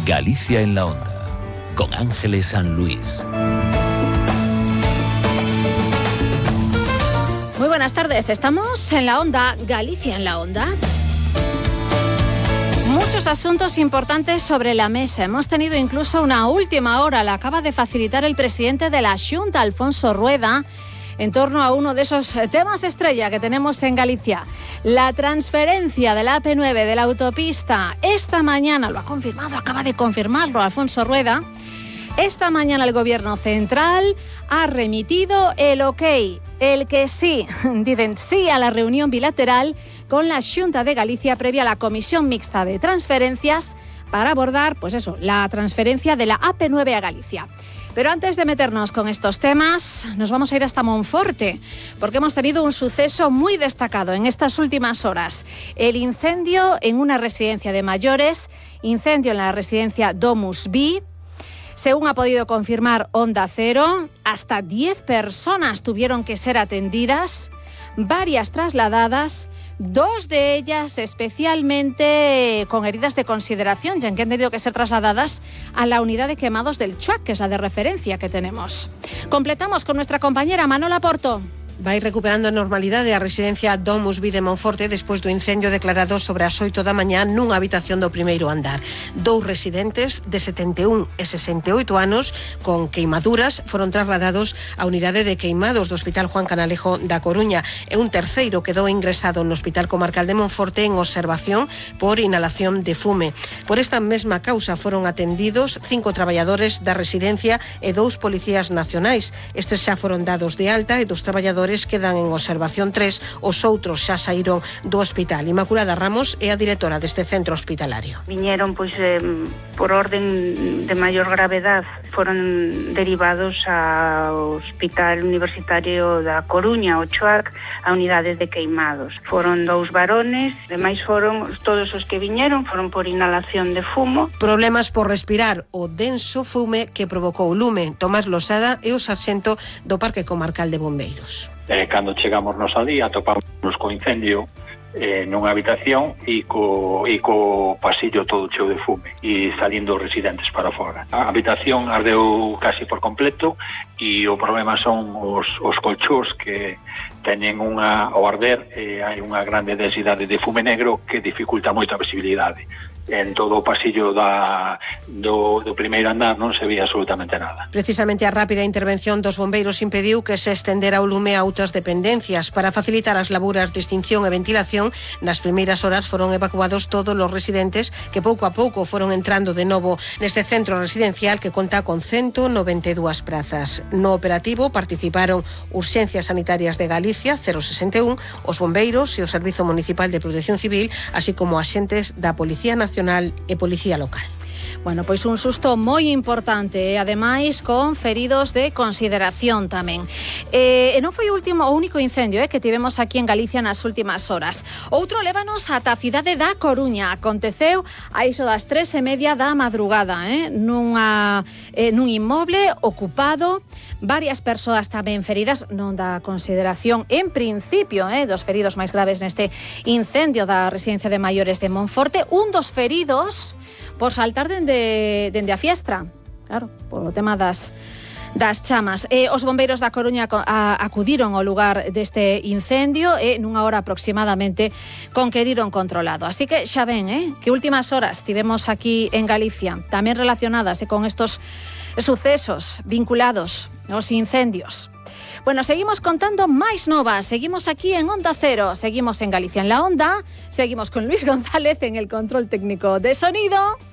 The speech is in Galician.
Galicia en la Onda, con Ángeles San Luis. Muy buenas tardes, estamos en la Onda, Galicia en la Onda. Muchos asuntos importantes sobre la mesa. Hemos tenido incluso una última hora, la acaba de facilitar el presidente de la Xunta, Alfonso Rueda, en torno a uno de esos temas estrella que tenemos en Galicia. La transferencia de la AP9 de la autopista. Esta mañana, lo ha confirmado, acaba de confirmarlo Alfonso Rueda. Esta mañana el Gobierno Central ha remitido el ok, el que sí, dicen sí a la reunión bilateral con la Xunta de Galicia previa a la Comisión Mixta de Transferencias para abordar, pues eso, la transferencia de la AP9 a Galicia. Pero antes de meternos con estos temas, nos vamos a ir hasta Monforte, porque hemos tenido un suceso muy destacado en estas últimas horas. El incendio en una residencia de mayores, incendio en la residencia Domus Vi. Según ha podido confirmar Onda Cero, hasta 10 personas tuvieron que ser atendidas, varias trasladadas, 2 de ellas especialmente con heridas de consideración, ya que han tenido que ser trasladadas a la unidad de quemados del Chuac, que es la de referencia que tenemos. Completamos con nuestra compañera Manola Porto. Vai recuperando a normalidade a residencia Domus Vi de Monforte despois do incendio declarado sobre as 8 da mañá nunha habitación do primeiro andar. 2 residentes de 71 e 68 anos con queimaduras foron trasladados á unidade de queimados do Hospital Juan Canalejo da Coruña e un terceiro quedou ingresado no Hospital Comarcal de Monforte en observación por inhalación de fume. Por esta mesma causa foron atendidos 5 traballadores da residencia e 2 policías nacionais. Estes xa foron dados de alta e 2 traballadores quedan en observación 3, os outros xa saíron do hospital. Inmaculada Ramos é a directora deste centro hospitalario. Viñeron por orden de maior gravedad, foron derivados ao Hospital Universitario da Coruña, o Chuac, a unidade de queimados. Foron 2 varones, demais foron todos os que viñeron foron por inhalación de fumo. Problemas por respirar o denso fume que provocou o lume. Tomás Losada é o sarxento do Parque Comarcal de Bombeiros. Cando chegamos nos alí atopamos co incendio nunha habitación e co pasillo todo cheo de fume e salindo os residentes para fora. A habitación ardeu casi por completo e o problema son os colchós que teñen ao arder hai unha grande densidade de fume negro que dificulta moito a visibilidade. En todo o pasillo do primeiro andar non se vía absolutamente nada. Precisamente a rápida intervención dos bombeiros impediu que se estendera o lume a outras dependencias. Para facilitar as laburas de extinción e ventilación, nas primeiras horas foron evacuados todos os residentes que pouco a pouco foron entrando de novo neste centro residencial que conta con 192 prazas. No operativo participaron Urxencias Sanitarias de Galicia, 061, os bombeiros e o Servizo Municipal de Protección Civil, así como axentes da Policía Nacional e Policía Local. Bueno, pois un susto moi importante, ademais con feridos de consideración tamén. Non foi o único incendio que tivemos aquí en Galicia nas últimas horas. Outro lévanos ata a cidade da Coruña. Aconteceu a iso das 3:30 da madrugada, nun inmoble ocupado. Varias persoas tamén feridas, non da consideración en principio, dos feridos máis graves neste incendio da residencia de maiores de Monforte. Un dos feridos por saltar dende a fiestra, claro, polo tema das chamas. Os bombeiros da Coruña acudiron ao lugar deste incendio e nunha hora aproximadamente conqueriron controlado. Así que xa ven, que últimas horas tivemos aquí en Galicia, tamén relacionadas con estos sucesos vinculados aos incendios. Bueno, seguimos contando máis novas, seguimos aquí en Onda Cero, seguimos en Galicia en la Onda, seguimos con Luis González en el control técnico de sonido.